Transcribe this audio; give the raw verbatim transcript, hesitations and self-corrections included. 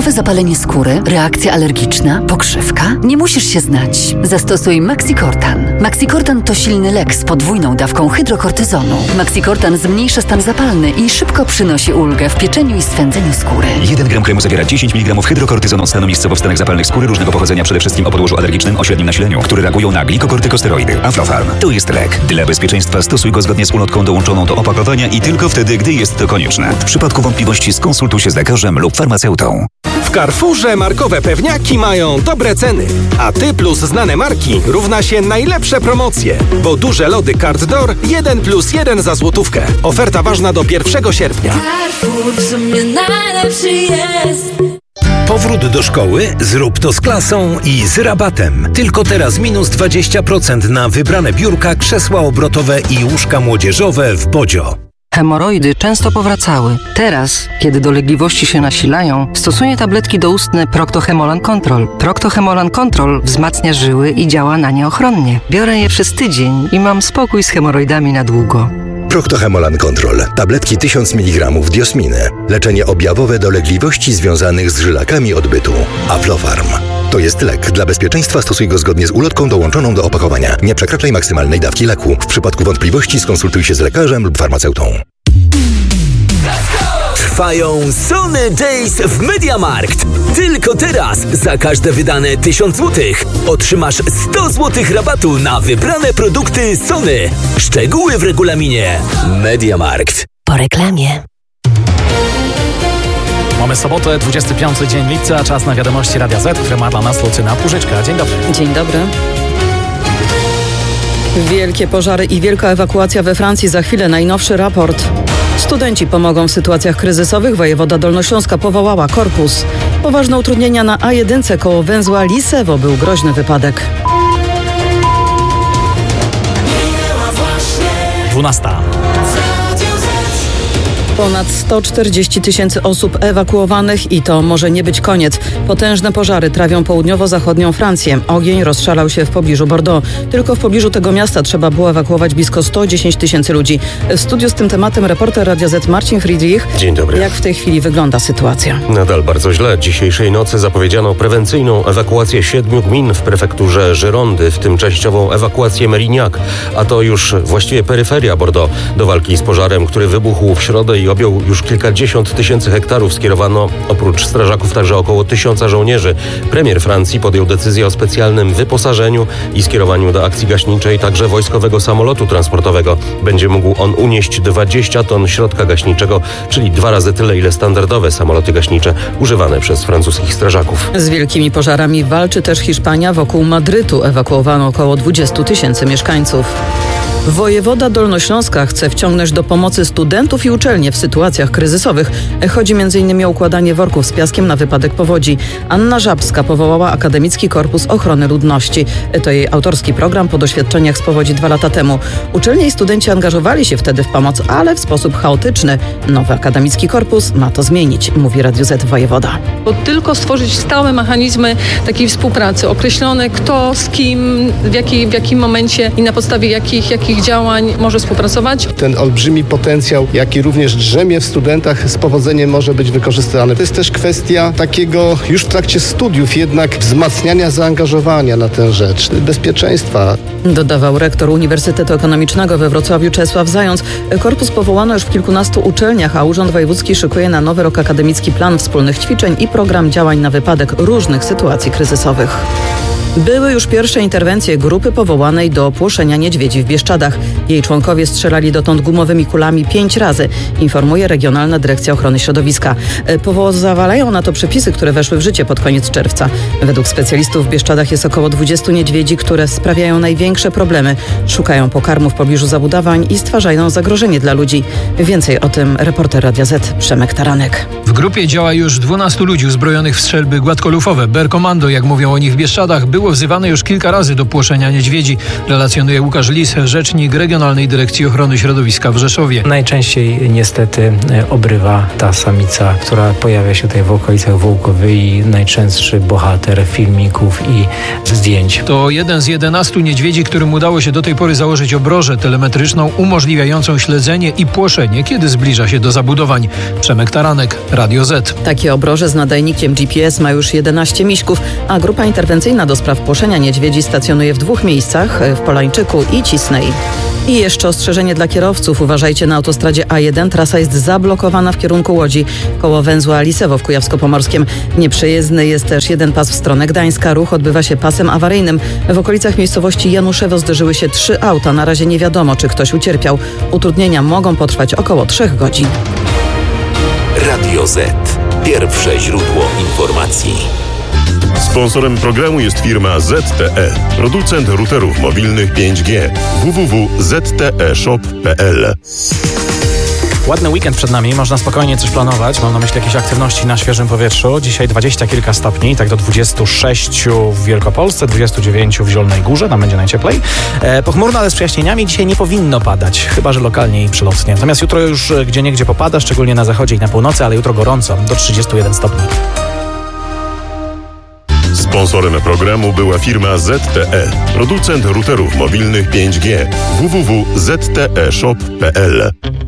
Łatwe zapalenie skóry, reakcja alergiczna, pokrzywka? Nie musisz się znać. Zastosuj Maxicortan. Maxicortan to silny lek z podwójną dawką hydrokortyzonu. Maxicortan zmniejsza stan zapalny i szybko przynosi ulgę w pieczeniu i swędzeniu skóry. jeden gram kremu zawiera dziesięć miligramów hydrokortyzonu od stanu miejscowo w stanach zapalnych skóry różnego pochodzenia, przede wszystkim o podłożu alergicznym o średnim nasileniu, które reagują na glikokortykosteroidy. Aflofarm to jest lek. Dla bezpieczeństwa stosuj go zgodnie z ulotką dołączoną do opakowania i tylko wtedy, gdy jest to konieczne. W przypadku wątpliwości skonsultuj się z lekarzem lub farmaceutą. W Carrefourze markowe pewniaki mają dobre ceny, a Ty plus znane marki równa się najlepsze promocje, bo duże lody Card Door jeden plus jeden za złotówkę. Oferta ważna do pierwszego sierpnia. Carrefour w sumie najlepszy jest. Powrót do szkoły? Zrób to z klasą i z rabatem. Tylko teraz minus dwadzieścia procent na wybrane biurka, krzesła obrotowe i łóżka młodzieżowe w Bodzio. Hemoroidy często powracały. Teraz, kiedy dolegliwości się nasilają, stosuję tabletki doustne Procto-Hemolan Control. Procto-Hemolan Control wzmacnia żyły i działa na nie ochronnie. Biorę je przez tydzień i mam spokój z hemoroidami na długo. Procto-Hemolan Control. Tabletki tysiąc miligramów diosminy. Leczenie objawowe dolegliwości związanych z żylakami odbytu. Aflofarm. To jest lek. Dla bezpieczeństwa stosuj go zgodnie z ulotką dołączoną do opakowania. Nie przekraczaj maksymalnej dawki leku. W przypadku wątpliwości skonsultuj się z lekarzem lub farmaceutą. Trwają Sony Days w MediaMarkt. Tylko teraz za każde wydane tysiąc złotych otrzymasz sto złotych rabatu na wybrane produkty Sony. Szczegóły w regulaminie. MediaMarkt. Po reklamie. Mamy sobotę, dwudziesty piąty dzień lipca, czas na wiadomości Radia Z, które ma dla nas Lucyna Pużyczka. Dzień dobry. Dzień dobry. Wielkie pożary i wielka ewakuacja we Francji. Za chwilę najnowszy raport. Studenci pomogą w sytuacjach kryzysowych. Wojewoda Dolnośląska powołała korpus. Poważne utrudnienia na A jeden koło węzła Lisewo. Był groźny wypadek. dwunasta. Ponad sto czterdzieści tysięcy osób ewakuowanych i to może nie być koniec. Potężne pożary trawią południowo-zachodnią Francję. Ogień rozszalał się w pobliżu Bordeaux. Tylko w pobliżu tego miasta trzeba było ewakuować blisko sto dziesięć tysięcy ludzi. W studiu z tym tematem reporter Radia Z Marcin Friedrich. Dzień dobry. Jak w tej chwili wygląda sytuacja? Nadal bardzo źle. Dzisiejszej nocy zapowiedziano prewencyjną ewakuację siedmiu gmin w prefekturze Girondy, w tym częściową ewakuację Mérignac, a to już właściwie peryferia Bordeaux. Do walki z pożarem, który wybuchł w środę i objął już kilkadziesiąt tysięcy hektarów, skierowano oprócz strażaków także około tysiąca żołnierzy. Premier Francji podjął decyzję o specjalnym wyposażeniu i skierowaniu do akcji gaśniczej także wojskowego samolotu transportowego. Będzie mógł on unieść dwadzieścia ton środka gaśniczego, czyli dwa razy tyle, ile standardowe samoloty gaśnicze używane przez francuskich strażaków. Z wielkimi pożarami walczy też Hiszpania. Wokół Madrytu ewakuowano około dwadzieścia tysięcy mieszkańców. Wojewoda Dolnośląska chce wciągnąć do pomocy studentów i uczelnie w sytuacjach kryzysowych. Chodzi m.in. o układanie worków z piaskiem na wypadek powodzi. Anna Żabska powołała Akademicki Korpus Ochrony Ludności. To jej autorski program po doświadczeniach z powodzi dwa lata temu. Uczelnie i studenci angażowali się wtedy w pomoc, ale w sposób chaotyczny. Nowy Akademicki Korpus ma to zmienić, mówi Radio Z wojewoda. Bo tylko stworzyć stałe mechanizmy takiej współpracy, określone kto z kim, w, jakiej, w jakim momencie i na podstawie jakich, jakich działań może współpracować. Ten olbrzymi potencjał, jaki również drzemie w studentach, z powodzeniem może być wykorzystany. To jest też kwestia takiego już w trakcie studiów jednak wzmacniania zaangażowania na tę rzecz, bezpieczeństwa. Dodawał rektor Uniwersytetu Ekonomicznego we Wrocławiu Czesław Zając. Korpus powołano już w kilkunastu uczelniach, a Urząd Wojewódzki szykuje na nowy rok akademicki plan wspólnych ćwiczeń i program działań na wypadek różnych sytuacji kryzysowych. Były już pierwsze interwencje grupy powołanej do płoszenia niedźwiedzi w Bieszczadach. Jej członkowie strzelali dotąd gumowymi kulami pięć razy, informuje Regionalna Dyrekcja Ochrony Środowiska. Pozwalają na to przepisy, które weszły w życie pod koniec czerwca. Według specjalistów w Bieszczadach jest około dwudziestu niedźwiedzi, które sprawiają największe problemy. Szukają pokarmu w pobliżu zabudowań i stwarzają zagrożenie dla ludzi. Więcej o tym reporter Radia Z Przemek Taranek. W grupie działa już dwunastu ludzi uzbrojonych w strzelby gładkolufowe. Berkomando, jak mówią o nich w Bieszczadach, było wzywane już kilka razy do płoszenia niedźwiedzi, relacjonuje Łukasz Lis, rzecznik Regionalnej Dyrekcji Ochrony Środowiska w Rzeszowie. Najczęściej niestety obrywa ta samica, która pojawia się tutaj w okolicach Wołkowy, najczęstszy bohater filmików i zdjęć. To jeden z jedenastu niedźwiedzi, którym udało się do tej pory założyć obrożę telemetryczną umożliwiającą śledzenie i płoszenie, kiedy zbliża się do zabudowań. Przemek Taranek, Radio Z. Takie obroże z nadajnikiem G P S ma już jedenaście miśków, a grupa interwencyjna do spraw płoszenia niedźwiedzi stacjonuje w dwóch miejscach, w Polańczyku i Cisnej. I jeszcze ostrzeżenie dla kierowców. Uważajcie, na autostradzie A jeden trasa jest zablokowana w kierunku Łodzi. Koło węzła Lisewo w Kujawsko-Pomorskiem. Nieprzejezdny jest też jeden pas w stronę Gdańska. Ruch odbywa się pasem awaryjnym. W okolicach miejscowości Januszewo zderzyły się trzy auta. Na razie nie wiadomo, czy ktoś ucierpiał. Utrudnienia mogą potrwać około trzech godzin. Radio Z. Pierwsze źródło informacji. Sponsorem programu jest firma Z T E, producent routerów mobilnych pięć G. w w w kropka z t e shop kropka p l. Ładny weekend przed nami, można spokojnie coś planować. Mam na myśli jakieś aktywności na świeżym powietrzu. Dzisiaj dwadzieścia kilka stopni, tak do dwudziestu sześciu w Wielkopolsce, dwudziestu dziewięciu w Zielonej Górze, tam będzie najcieplej. E, pochmurno, ale z przejaśnieniami dzisiaj nie powinno padać, chyba że lokalnie i przylotnie. Natomiast jutro już gdzieniegdzie popada, szczególnie na zachodzie i na północy, ale jutro gorąco, do trzydziestu jeden stopni. Sponsorem programu była firma Z T E, producent routerów mobilnych pięć G. w w w kropka z t e shop kropka p l.